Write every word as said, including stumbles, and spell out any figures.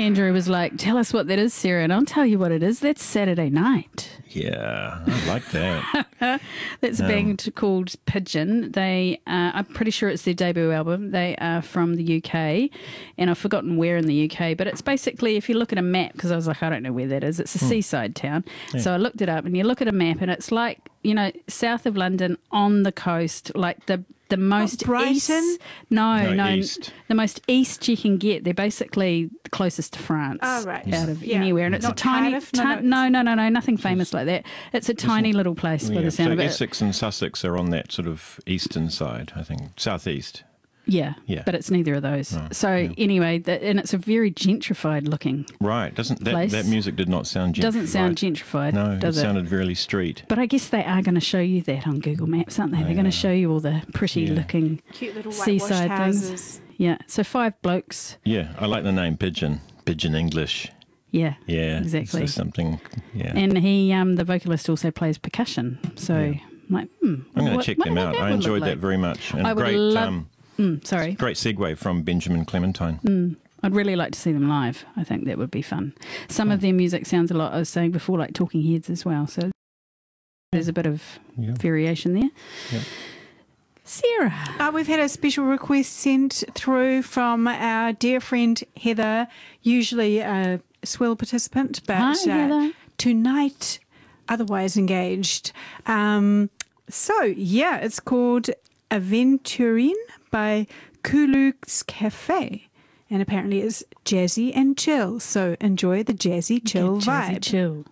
Andrew was like, tell us what that is, Sarah, and I'll tell you what it is. That's Saturday Night. Yeah, I like that. That's a Um, band called Pigeon. They, uh, I'm pretty sure it's their debut album. They are from the U K, and I've forgotten where in the U K, but it's basically, if you look at a map, because I was like, I don't know where that is, it's a seaside town. Yeah. So I looked it up, and you look at a map, and it's like, you know, south of London on the coast, like the the most Brighton? east. No, No, no, east. the most east you can get. They're basically the closest to France. Oh, right. Out of Yeah. anywhere, and it's Not a tiny. Cardiff? ti- No, no, no, no, no, no, nothing famous like that. It's a tiny little place by Yeah, the sound so of it. Essex and Sussex are on that sort of eastern side, I think, southeast. Yeah, Yeah. but it's neither of those. No, so yeah. anyway, the, and it's a very gentrified looking. Right, doesn't that Place. that music did not sound gentrified? Doesn't sound gentrified, No, does it it? sounded really street. But I guess they are going to show you that on Google Maps, aren't they? They're going yeah. to show you all the pretty Yeah. looking Cute little whitewashed seaside houses. things. Yeah. So five blokes. Yeah, I like the name Pigeon. Pigeon English. Yeah. Yeah, Exactly. It's just something. Yeah, And he, um, the vocalist, also plays percussion. So Yeah. I'm like, hmm. I'm going to what- check wonder them what out. that I would enjoyed look that like. very much. And I would great, love- um, Mm, sorry. great segue from Benjamin Clementine. Mm, I'd really like to see them live. I think that would be fun. Some of their music sounds a lot, I was saying before, like Talking Heads as well. So there's a bit of Yeah. variation there. Yeah. Sarah. Uh, we've had a special request sent through from our dear friend Heather, usually a swell participant, but Hi, uh, Heather. tonight otherwise engaged. Um, so, yeah, it's called Aventurine by Kuluk's Cafe, and apparently it's jazzy and chill. So enjoy the jazzy chill Get jazzy vibe. chill.